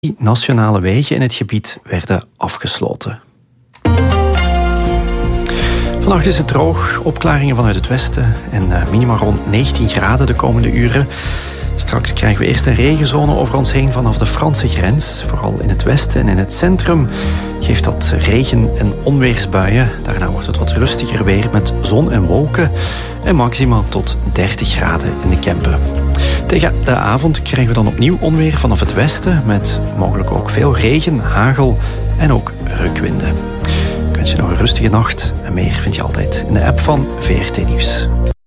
nationale wegen in het gebied werden afgesloten. Vannacht is het droog, opklaringen vanuit het westen en minima rond 19 graden de komende uren. Straks krijgen we eerst een regenzone over ons heen vanaf de Franse grens. Vooral in het westen en in het centrum geeft dat regen- en onweersbuien. Daarna wordt het wat rustiger weer met zon en wolken en maxima tot 30 graden in de Kempen. Tegen de avond krijgen we dan opnieuw onweer vanaf het westen met mogelijk ook veel regen, hagel en ook rukwinden. Ik wens je nog een rustige nacht en meer vind je altijd in de app van VRT Nieuws.